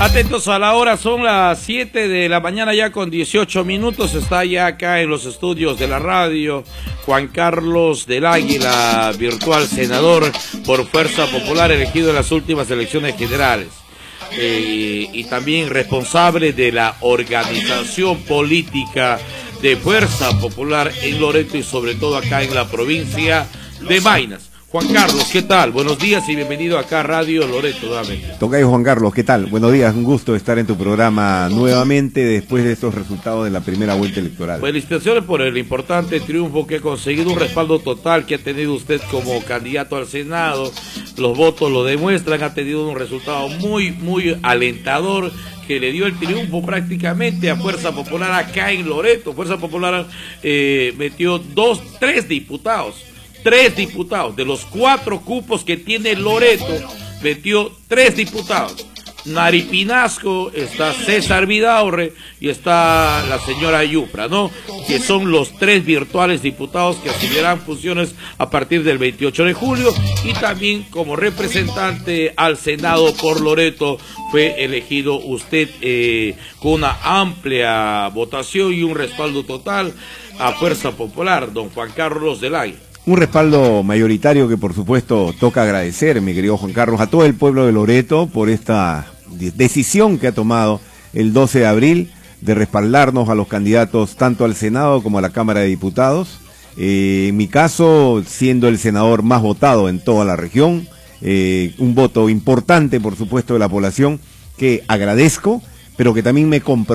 Atentos a la hora, son las 7 de la mañana ya con 18 minutos. Está ya acá en los estudios de la radio Juan Carlos del Águila, virtual senador por Fuerza Popular, elegido en las últimas elecciones generales. Y también responsable de la organización política de Fuerza Popular en Loreto y sobre todo acá en la provincia de Maynas. Juan Carlos, ¿qué tal? Buenos días y bienvenido acá a Radio Loreto nuevamente. Tocayo Juan Carlos, ¿qué tal? Buenos días, un gusto estar en tu programa nuevamente después de estos resultados de la primera vuelta electoral. Felicitaciones por el importante triunfo que ha conseguido, un respaldo total que ha tenido usted como candidato al Senado. Los votos lo demuestran, ha tenido un resultado muy alentador que le dio el triunfo prácticamente a Fuerza Popular acá en Loreto. Fuerza Popular metió 3 diputados. 3 diputados, de los 4 cupos que tiene Loreto, metió 3 diputados. Naripinasco, está César Vidaurre y está la señora Yupra, ¿no? Que son los 3 virtuales diputados que asumirán funciones a partir del 28 de julio. Y también como representante al Senado por Loreto fue elegido usted con una amplia votación y un respaldo total a Fuerza Popular, don Juan Carlos del Águila. Un respaldo mayoritario que por supuesto toca agradecer, mi querido Juan Carlos, a todo el pueblo de Loreto por esta decisión que ha tomado el 12 de abril de respaldarnos a los candidatos tanto al Senado como a la Cámara de Diputados. En mi caso, siendo el senador más votado en toda la región, un voto importante por supuesto de la población que agradezco, pero que también me comprometo